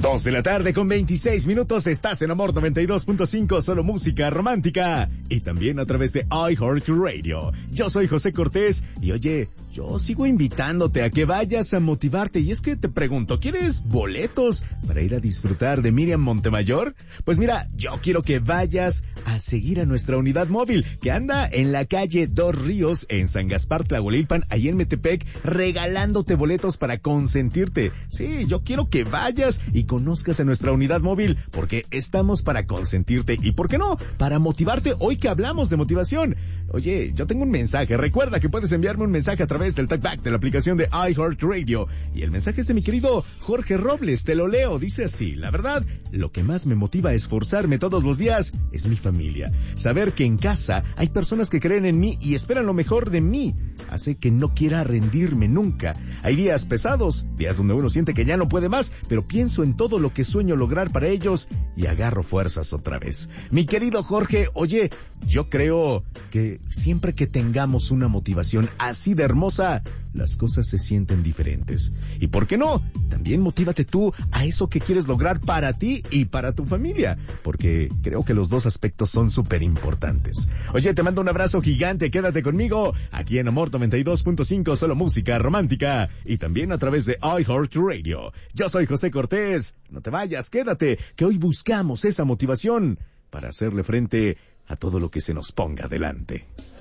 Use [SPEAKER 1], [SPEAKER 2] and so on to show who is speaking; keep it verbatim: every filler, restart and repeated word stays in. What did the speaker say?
[SPEAKER 1] Dos de la tarde con veintiséis minutos, estás en Amor noventa y dos punto cinco, solo música romántica. Y también a través de iHeartRadio. Yo soy José Cortés y oye, yo sigo invitándote a que vayas a motivarte. Y es que te pregunto, ¿quieres boletos para ir a disfrutar de Miriam Montemayor? Pues mira, yo quiero que vayas a seguir a nuestra unidad móvil que anda en la calle Dos Ríos en San Gaspar Tlahuelilpan, ahí en Metepec, regalándote boletos para consentirte. Sí, yo quiero que vayas y conozcas a nuestra unidad móvil, porque estamos para consentirte y, ¿por qué no?, para motivarte hoy que hablamos de motivación. Oye, yo tengo un mensaje. Recuerda que puedes enviarme un mensaje a través del talkback de la aplicación de iHeartRadio. Y el mensaje es de mi querido Jorge Robles. Te lo leo. Dice así: la verdad, lo que más me motiva a esforzarme todos los días es mi familia. Saber que en casa hay personas que creen en mí y esperan lo mejor de mí hace que no quiera rendirme nunca. Hay días pesados, días donde uno siente que ya no puede más, pero pienso en todo lo que sueño lograr para ellos y agarro fuerzas otra vez. Mi querido Jorge, oye, yo creo que siempre que tengamos una motivación así de hermosa, las cosas se sienten diferentes. Y ¿por qué no? También motívate tú a eso que quieres lograr para ti y para tu familia, porque creo que los dos aspectos son súper importantes. Oye, te mando un abrazo gigante, quédate conmigo aquí en Amor noventa y dos punto cinco, solo música romántica, y también a través de iHeartRadio. Yo soy José Cortés, no te vayas, quédate, que hoy buscamos esa motivación para hacerle frente a todo lo que se nos ponga delante.